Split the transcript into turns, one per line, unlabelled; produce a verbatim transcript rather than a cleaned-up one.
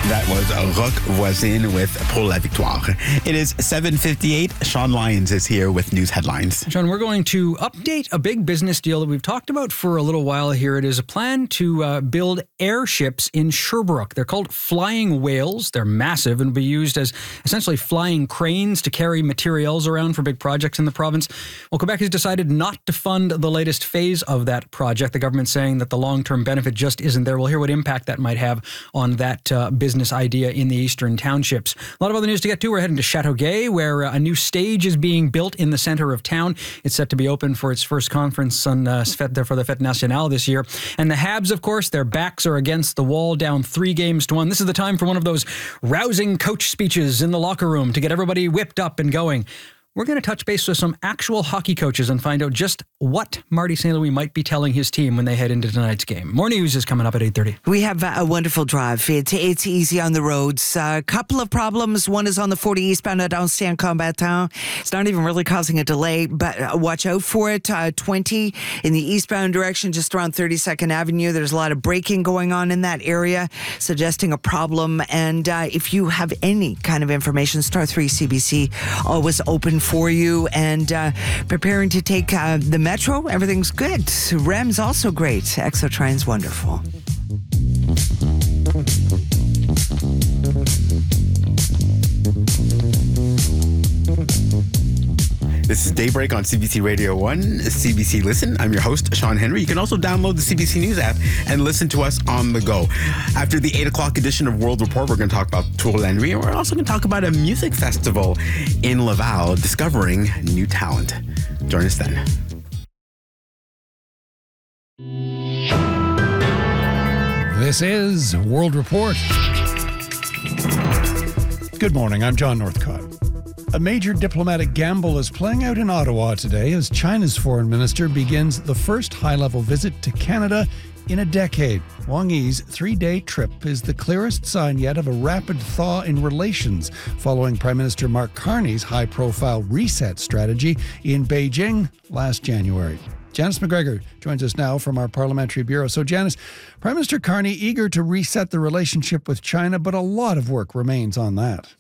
That was Rock Voisine with Pour la Victoire. It is seven fifty-eight. Sean Lyons is here with news headlines.
Sean, we're going to update a big business deal that we've talked about for a little while here. It is a plan to uh, build airships in Sherbrooke. They're called Flying Whales. They're massive and will be used as essentially flying cranes to carry materials around for big projects in the province. Well, Quebec has decided not to fund the latest phase of that project. The government's saying that the long-term benefit just isn't there. We'll hear what impact that might have on that uh, business idea in the eastern townships. A lot of other news to get to. We're heading to Chateauguay, where uh, a new stage is being built in the center of town. It's set to be open for its first conference on uh, Fête, for the Fête Nationale this year. And the Habs, of course, their backs are against the wall, down three games to one. This is the time for one of those rousing coach speeches in the locker room to get everybody whipped up and going. We're going to touch base with some actual hockey coaches and find out just what Marty Saint Louis might be telling his team when they head into tonight's game. More news is coming up at eight thirty.
We have a wonderful drive. It's, it's easy on the roads. A uh, couple of problems. One is on the forty eastbound at Ancien Combattant. It's not even really causing a delay, but uh, watch out for it. Uh, twenty in the eastbound direction, just around thirty-second Avenue. There's a lot of braking going on in that area, suggesting a problem. And uh, if you have any kind of information, Star three C B C always open for you, and uh, preparing to take uh, the Metro. Everything's good. R E M's also great. Exotrine's wonderful.
This is Daybreak on C B C Radio one, C B C Listen. I'm your host, Sean Henry. You can also download the C B C News app and listen to us on the go. After the eight o'clock edition of World Report, we're going to talk about Tour La Nuit, and we're also going to talk about a music festival in Laval, discovering new talent. Join us then.
This is World Report. Good morning, I'm John Northcott. A major diplomatic gamble is playing out in Ottawa today as China's foreign minister begins the first high-level visit to Canada in a decade. Wang Yi's three-day trip is the clearest sign yet of a rapid thaw in relations following Prime Minister Mark Carney's high-profile reset strategy in Beijing last January. Janice McGregor joins us now from our Parliamentary Bureau. So, Janice, Prime Minister Carney eager to reset the relationship with China, but a lot of work remains on that.